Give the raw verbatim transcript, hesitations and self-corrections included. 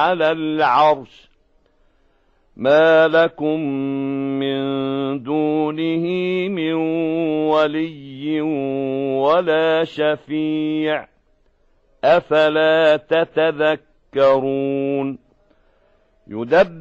على العرش ما لكم من دونه من ولي ولا شفيع أفلا تتذكرون يدبر